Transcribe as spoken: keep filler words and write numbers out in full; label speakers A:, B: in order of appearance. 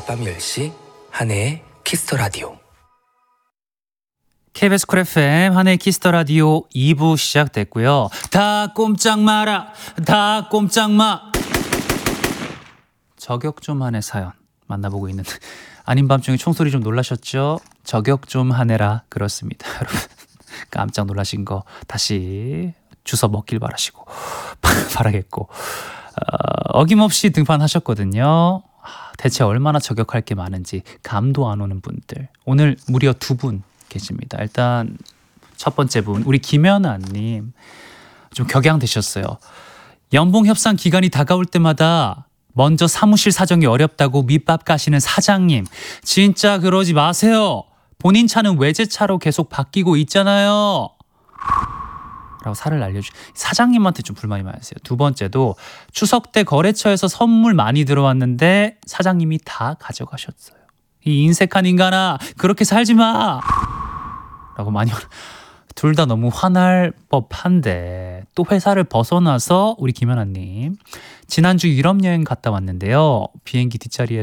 A: 밤 열 시 한혜의 키스터 라디오.
B: 케이비에스 쿨 에프엠 한혜의 키스터 라디오 이 부 시작됐고요. 다 꼼짝 마라. 다 꼼짝 마. 저격 좀 하네 사연 만나보고 있는데 아닌 밤중에 총소리 좀 놀라셨죠? 저격 좀 하네라 그렇습니다. 여러분 깜짝 놀라신 거 다시 주워 먹길 바라시고 바라겠고 어, 어김없이 등판하셨거든요. 대체 얼마나 저격할 게 많은지 감도 안 오는 분들 오늘 무려 두 분 계십니다. 일단 첫 번째 분 우리 김연아님 좀 격양되셨어요. 연봉 협상 기간이 다가올 때마다 먼저 사무실 사정이 어렵다고 밑밥 가시는 사장님 진짜 그러지 마세요. 본인 차는 외제차로 계속 바뀌고 있잖아요. 라고 살을 알려주 사장님한테 좀 불만이 많으세요. 두 번째도 추석 때 거래처에서 선물 많이 들어왔는데 사장님이 다 가져가셨어요. 이 인색한 인간아 그렇게 살지 마 라고 많이 둘 다 너무 화날 법한데 또 회사를 벗어나서 우리 김연아님 지난주 유럽 여행 갔다 왔는데요. 비행기 뒷자리에서